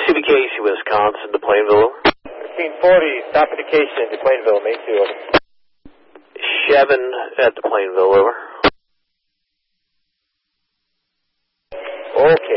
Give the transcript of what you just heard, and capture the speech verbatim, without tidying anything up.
C B K C, Wisconsin to Plainville. thirteen forty, stop indication to Plainville, Main two, over. Seven at the Plainville, over. Okay.